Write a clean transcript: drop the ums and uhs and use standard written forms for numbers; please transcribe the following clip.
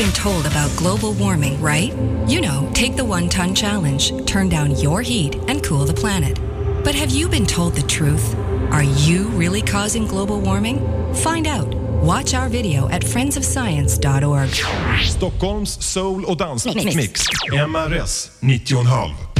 been told about global warming, right? You know, take the 1 ton challenge, turn down your heat and cool the planet. But have you been told the truth? Are you really causing global warming? Find out. Watch our video at friendsofscience.org. Stockholms soul- och dansmix. MRS 90,5.